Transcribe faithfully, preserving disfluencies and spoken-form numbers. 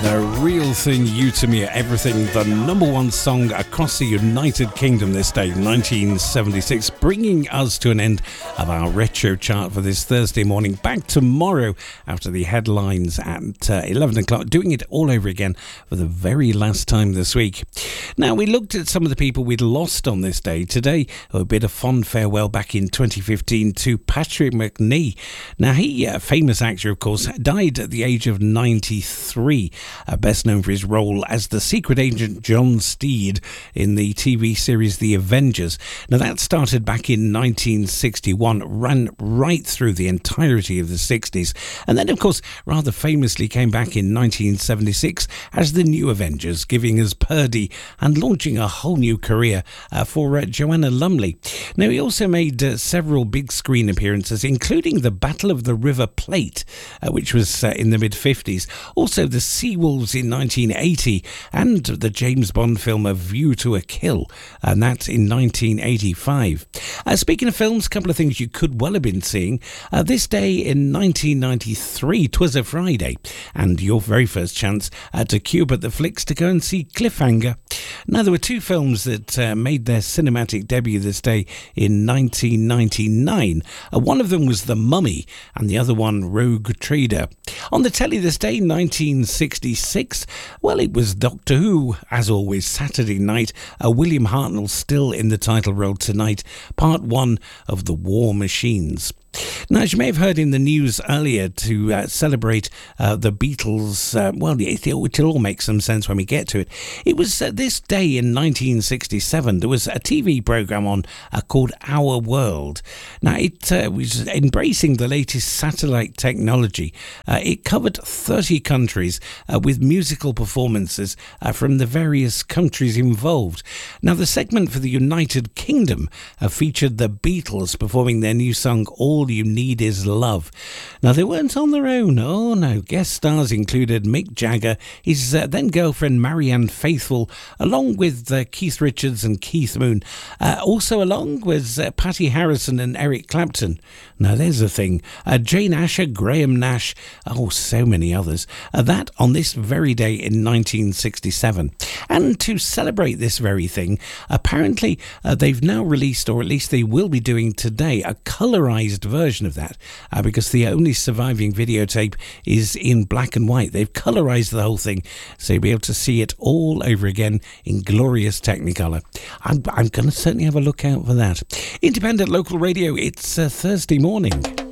The Real Thing, You to Me, Everything, the number one song across the United Kingdom this day, nineteen seventy-six, bringing us to an end of our retro chart for this Thursday morning. Back tomorrow after the headlines at uh, eleven o'clock, doing it all over again for the very last time this week. Now, we looked at some of the people we'd lost on this day. Today, a bit of fond farewell back in twenty fifteen to Patrick Macnee. Now, he, a famous actor, of course, died at the age of ninety-three. Uh, best known for his role as the secret agent John Steed in the T V series The Avengers. Now, that started back in nineteen sixty-one, ran right through the entirety of the sixties, and then, of course, rather famously came back in nineteen seventy-six as the New Avengers, giving us Purdy and launching a whole new career uh, for uh, Joanna Lumley. Now, he also made uh, several big screen appearances, including the Battle of the River Plate, uh, which was uh, in the mid-fifties, also the Sea Wolves in nineteen eighty, and the James Bond film A View to a Kill, and that's in nineteen eighty-five. Uh, speaking of films, a couple of things you could well have been seeing. Uh, this day in nineteen ninety-three, 'twas a Friday, and your very first chance uh, to queue up at the flicks to go and see Cliffhanger. Now, there were two films that uh, made their cinematic debut this day in nineteen ninety-nine. Uh, one of them was The Mummy, and the other one, Rogue Trader. On the telly this day, nineteen sixty-six, well, it was Doctor Who, as always, Saturday night. Uh, William Hartnell still in the title role tonight, part one of The War Machines. Now, as you may have heard in the news earlier, to uh, celebrate uh, the Beatles, uh, well, it, it all makes some sense when we get to it. It was uh, this day in nineteen sixty-seven, there was a T V programme on uh, called Our World. Now, it uh, was embracing the latest satellite technology. Uh, it covered thirty countries uh, with musical performances uh, from the various countries involved. Now, the segment for the United Kingdom uh, featured the Beatles performing their new song, All You Need Is Love. Now, they weren't on their own. Oh no, guest stars included Mick Jagger, his uh, then girlfriend Marianne Faithfull, along with uh, Keith Richards and Keith Moon. Uh, also along was uh, Patty Harrison and Eric Clapton. Now, there's the thing. Uh, Jane Asher, Graham Nash, oh, so many others. Uh, that on this very day in nineteen sixty-seven. And to celebrate this very thing, apparently uh, they've now released, or at least they will be doing today, a colorized version of that, uh, because the only surviving videotape is in black and white. They've colorized the whole thing, so you'll be able to see it all over again in glorious Technicolor. I'm, I'm going to certainly have a look out for that. Independent local radio, it's uh, Thursday morning.